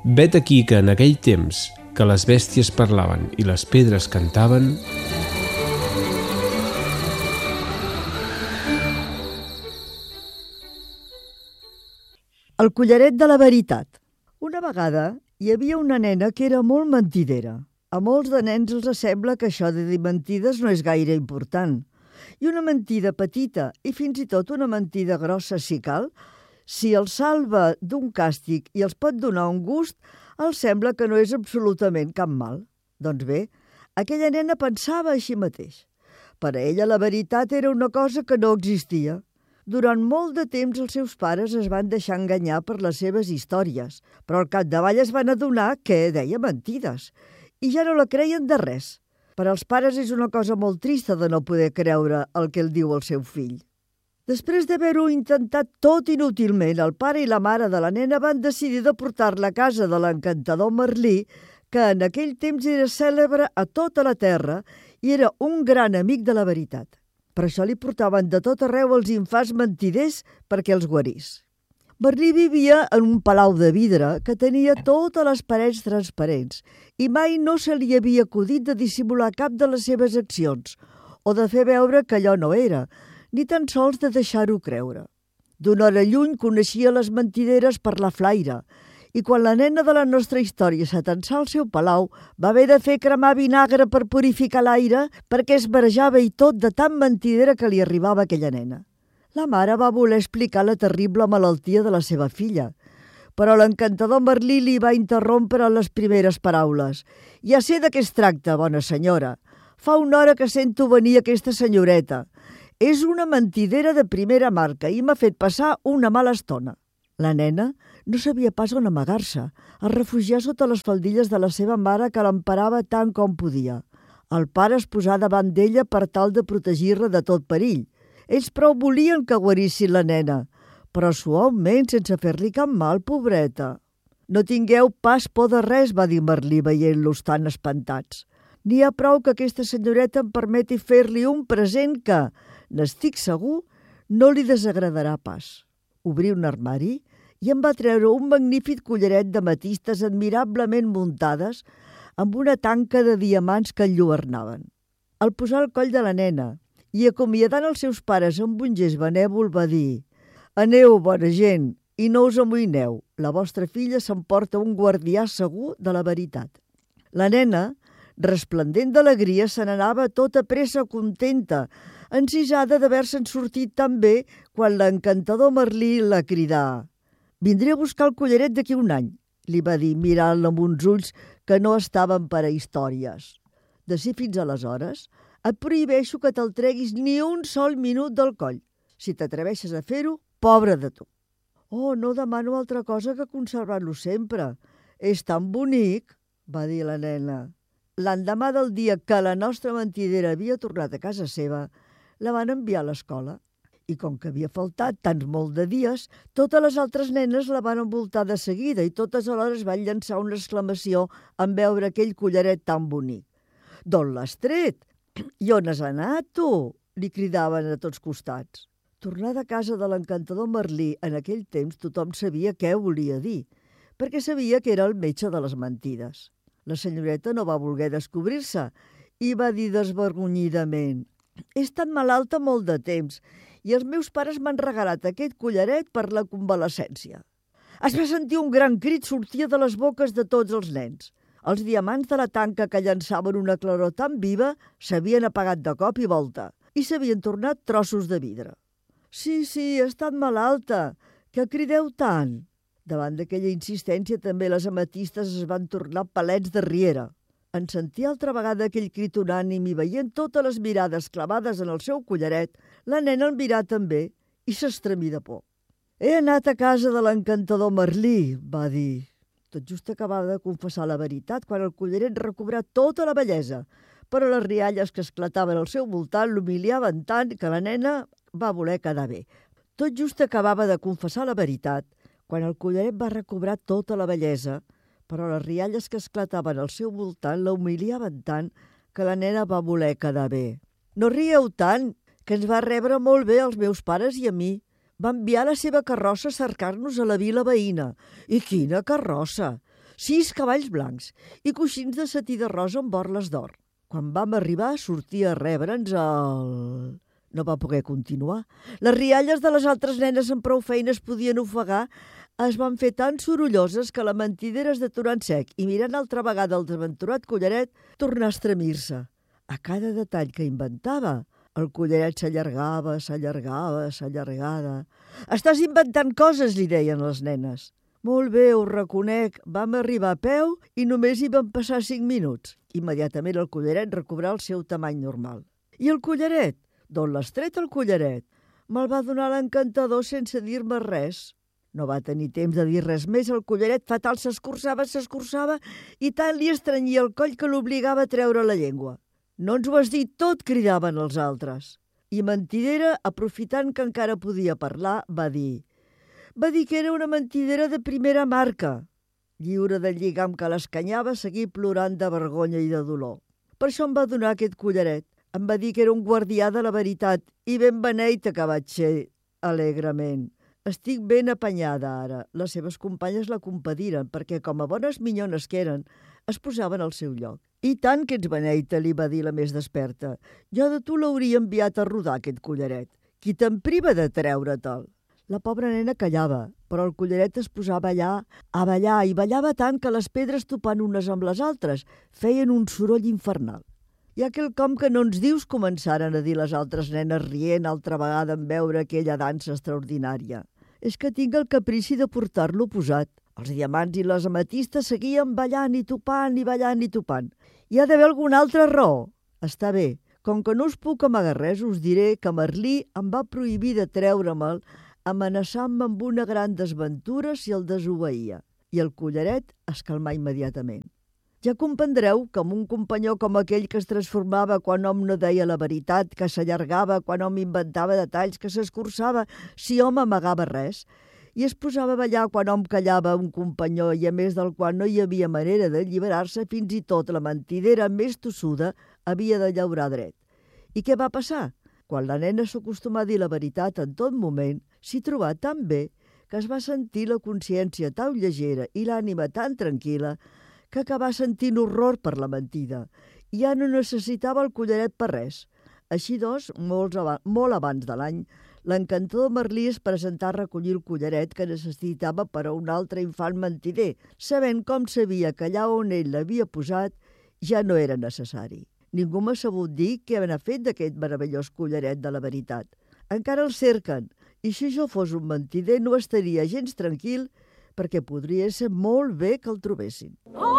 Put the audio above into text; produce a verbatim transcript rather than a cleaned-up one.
Vet aquí que en aquell temps que les bèsties parlaven i les pedres cantaven, El collaret de la veritat. Una vegada hi havia una nena que era molt mentidera. A molts de nens els sembla que això de dir mentides no és gaire important. I una mentida petita i fins i tot una mentida grossa si cal, si els salva d'un càstig i els pot donar un gust, els sembla que no és absolutament cap mal. Doncs bé, aquella nena pensava així mateix. Per a ella la veritat era una cosa que no existia. Durant molt de temps els seus pares es van deixar enganyar per les seves històries, però al capdavall es van adonar que deia mentides i ja no la creien de res. Per als pares és una cosa molt trista de no poder creure el que el diu el seu fill. Després d'haver-ho intentat tot inútilment, el pare i la mare de la nena van decidir de portar-la a casa de l'encantador Merlí, que en aquell temps era cèlebre a tota la terra i era un gran amic de la veritat. Per això li portaven de tot arreu els infants mentiders perquè els guarís. Merlí vivia en un palau de vidre que tenia totes les parets transparents i mai no se li havia acudit de dissimular cap de les seves accions o de fer veure que allò no era, ni tan sols de deixar-ho creure. D'una hora lluny coneixia les mentideres per la flaire i quan la nena de la nostra història s'atansà al seu palau va haver de fer cremar vinagre per purificar l'aire perquè es marejava i tot de tan mentidera que li arribava aquella nena. La mare va voler explicar la terrible malaltia de la seva filla, però l'encantador Merlí li va interrompre a les primeres paraules. «Ja sé de què es tracta, bona senyora. Fa una hora que sento venir aquesta senyoreta. És una mentidera de primera marca i m'ha fet passar una mala estona». La nena no sabia pas on amagar-se, es refugià sota les faldilles de la seva mare que l'emparava tant com podia. El pare es posà davant d'ella per tal de protegir-la de tot perill. Ells prou volien que guarissin la nena, però suaument, sense fer-li cap mal, pobreta. «No tingueu pas por de res», va dir Merlí veient-los tan espantats. «N'hi ha prou que aquesta senyoreta em permeti fer-li un present que, n'estic segur, no li desagradarà pas». Obrí un armari i em va treure un magnífic collaret d'ametistes admirablement muntades amb una tanca de diamants que enlluernaven. El posà al coll de la nena i, acomiadant els seus pares amb un gest benèvol, va dir «Aneu, bona gent, i no us amoïneu, la vostra filla s'emporta un guardià segur de la veritat». La nena, resplendent d'alegria, se n'anava tota pressa contenta, encisada d'haver-se'n sortit tan bé quan l'encantador Merlí la cridà. «Vindré a buscar el collaret d'aquí un any», li va dir, mirant-la amb uns ulls que no estaven per a històries. «D'ací fins aleshores, et prohibeixo que te'l treguis ni un sol minut del coll. Si t'atreveixes a fer-ho, pobre de tu». «Oh, no demano altra cosa que conservar-lo sempre. És tan bonic», va dir la nena. L'endemà del dia que la nostra mentidera havia tornat a casa seva, la van enviar a l'escola. I com que havia faltat tants molt de dies, totes les altres nenes la van envoltar de seguida i totes alhora van llançar una exclamació en veure aquell collaret tan bonic. «D'on l'has tret? I on has anat, tu?» li cridaven a tots costats. Tornada a casa de l'encantador Merlí, en aquell temps tothom sabia què volia dir, perquè sabia que era el metge de les mentides. La senyoreta no va voler descobrir-se i va dir desvergonyidament: «He estat malalta molt de temps i els meus pares m'han regalat aquest collaret per la convalescència». Es va sentir un gran crit sortir de les boques de tots els nens. Els diamants de la tanca, que llançaven una claror tan viva, s'havien apagat de cop i volta i s'havien tornat trossos de vidre. «Sí, sí, he estat malalta. Què crideu tant?» Davant d'aquella insistència també les ametistes es van tornar palets de riera. En sentir altra vegada aquell crit unànim i veient totes les mirades clavades en el seu collaret, la nena el mirà també i s'estremí de por. «He anat a casa de l'encantador Merlí», va dir. Tot just acabava de confessar la veritat quan el collaret recobrà tota la bellesa, però les rialles que esclataven al seu voltant l'humiliaven tant que la nena va voler quedar bé. Tot just acabava de confessar la veritat quan el collaret va recobrar tota la bellesa, però les rialles que esclataven al seu voltant la humiliaven tant que la nena va voler quedar bé. «No rieu tant, que ens va rebre molt bé els meus pares i a mi. Va enviar la seva carrossa a cercar-nos a la vila veïna. I quina carrossa! sis cavalls blancs i coixins de setí de rosa amb borles d'or. Quan vam arribar, sortia a rebre'ns el... No va poder continuar. Les rialles de les altres nenes amb prou feines podien ofegar es van fer tan sorolloses que la mentidera es deturà en sec i mirant altra vegada el desventurat collaret tornà a estremir-se. A cada detall que inventava, el collaret s'allargava, s'allargava, s'allargava. «Estàs inventant coses», li deien les nenes. «Molt bé, ho reconec. Vam arribar a peu i només hi van passar cinc minuts». Immediatament el collaret recobrà el seu tamany normal. «I el collaret? D'on l'has tret, el collaret?» «Me'l va donar l'encantador sense dir-me res». No va tenir temps de dir res més. El collaret fatal s'escurçava, s'escurçava i tant li estrenyia el coll que l'obligava a treure la llengua. «No ens ho has dit tot», cridaven els altres. I mentidera, aprofitant que encara podia parlar, va dir va dir que era una mentidera de primera marca. Lliure del lligam que l'escanyava, seguí plorant de vergonya i de dolor. Per això em va donar aquest collaret. Em va dir que era un guardià de la veritat i ben beneita que vaig ser, alegrement. Estic ben apanyada ara. Les seves companyes la compadiren perquè, com a bones minyones que eren, es posaven al seu lloc. «I tant que ets beneita», li va dir la més desperta. «Jo de tu l'hauria enviat a rodar, aquest collaret. Qui te'n priva de treure-te'l?» La pobra nena callava, però el collaret es posava allà, a ballar, i ballava tant que les pedres topant unes amb les altres feien un soroll infernal. «Hi ha quelcom que no ens dius», començaren a dir les altres nenes rient altra vegada en veure aquella dansa extraordinària. «És que tinc el caprici de portar-lo posat. Els diamants i les ametistes seguien ballant i topant i ballant i topant. Hi ha d'haver alguna altra raó. Està bé, com que no us puc amagar res, us diré que Merlí em va prohibir de treure-me'l, amenaçant-me amb una gran desventura si el desobeïa». I el collaret es calmà immediatament. Ja comprendreu que amb un companyó com aquell que es transformava quan hom no deia la veritat, que s'allargava quan hom inventava detalls, que s'escurçava si hom amagava res, i es posava a ballar quan hom callava un companyó i a més del qual no hi havia manera d'alliberar-se, fins i tot la mentidera més tossuda havia de llaurar dret. I què va passar? Quan la nena s'acostumà a dir la veritat en tot moment, s'hi trobà tan bé que es va sentir la consciència tan llegera i l'ànima tan tranquil·la que acabà sentint horror per la mentida i ja no necessitava el collaret per res. Així doncs, molts aba- molt abans de l'any, l'encantador Merlí es presentà a recollir el collaret que necessitava per a un altre infant mentider, sabent com sabia que allà on ell l'havia posat ja no era necessari. Ningú m'ha sabut dir què n'ha fet d'aquest meravellós collaret de la veritat. Encara el cerquen, i si jo fos un mentider no estaria gens tranquil perquè podria ser molt bé que el trobessin. Oh!